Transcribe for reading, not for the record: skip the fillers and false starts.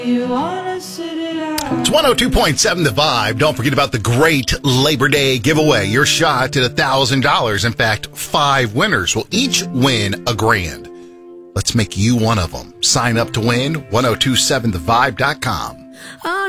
You wanna sit it out. It's 102.7 The Vibe. Don't forget about the great Labor Day giveaway. Your shot at $1,000. In fact, 5 winners will each win $1,000. Let's make you one of them. Sign up to win, 1027thevibe.com.